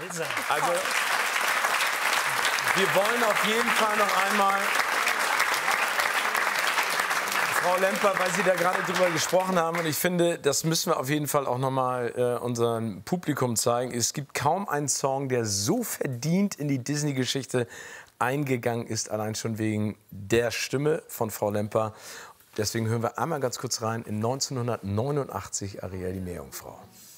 Also, wir wollen auf jeden Fall noch einmal, Frau Lemper, weil Sie da gerade drüber gesprochen haben, und ich finde, das müssen wir auf jeden Fall auch noch mal unserem Publikum zeigen. Es gibt kaum einen Song, der so verdient in die Disney-Geschichte eingegangen ist, allein schon wegen der Stimme von Frau Lemper. Deswegen hören wir einmal ganz kurz rein in 1989 Ariel, die Meerjungfrau.